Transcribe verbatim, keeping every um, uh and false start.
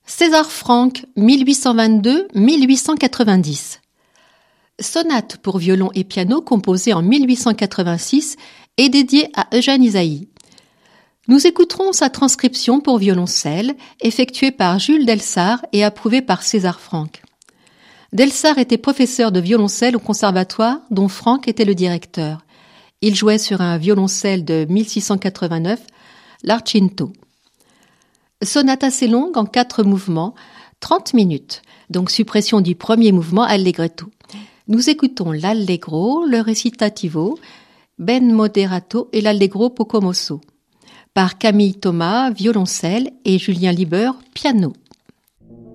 César Franck, mille huit cent vingt-deux à mille huit cent quatre-vingt-dix. Sonate pour violon et piano composée en mille huit cent quatre-vingt-six et dédiée à Eugène Ysaÿe. Nous écouterons sa transcription pour violoncelle, effectuée par Jules Delsart et approuvée par César Franck. Delsart était professeur de violoncelle au conservatoire, dont Franck était le directeur. Il jouait sur un violoncelle de mille six cent quatre-vingt-neuf, l'Arcinto. Sonate assez longue en quatre mouvements, trente minutes, donc suppression du premier mouvement allegretto. Nous écoutons l'allegro, le recitativo, ben moderato et l'allegro poco mosso, par Camille Thomas, violoncelle, et Julien Lieber, piano.